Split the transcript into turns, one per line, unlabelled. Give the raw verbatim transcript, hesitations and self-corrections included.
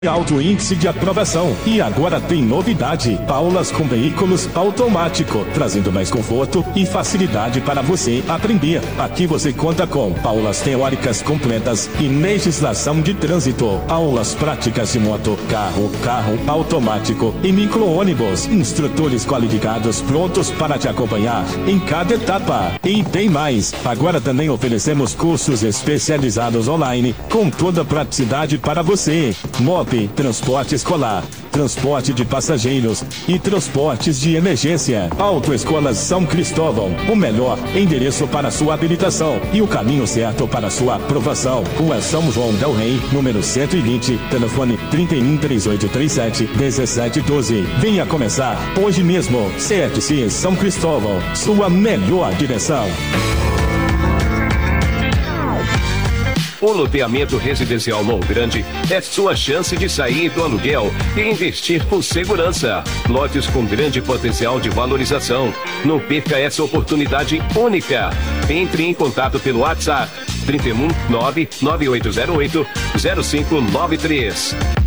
Alto índice de aprovação. E agora tem novidade: aulas com veículos automático, trazendo mais conforto e facilidade para você aprender. Aqui você conta com aulas teóricas completas e legislação de trânsito, aulas práticas de moto, carro, carro automático e micro-ônibus. Instrutores qualificados prontos para te acompanhar em cada etapa. E tem mais: agora também oferecemos cursos especializados online com toda a praticidade para você. Mob transporte escolar, transporte de passageiros e transportes de emergência. Autoescola São Cristóvão, o melhor endereço para sua habilitação e o caminho certo para sua aprovação. Rua São João del Rei, número cento e vinte, telefone trinta e um, trinta e oito, trinta e sete, dezessete doze. Venha começar hoje mesmo. C F C São Cristóvão, sua melhor direção.
O loteamento residencial Mão Grande é sua chance de sair do aluguel e investir com segurança. Lotes com grande potencial de valorização. Não perca essa oportunidade única. Entre em contato pelo WhatsApp trinta e um, nove nove oito zero oito, zero cinco nove três.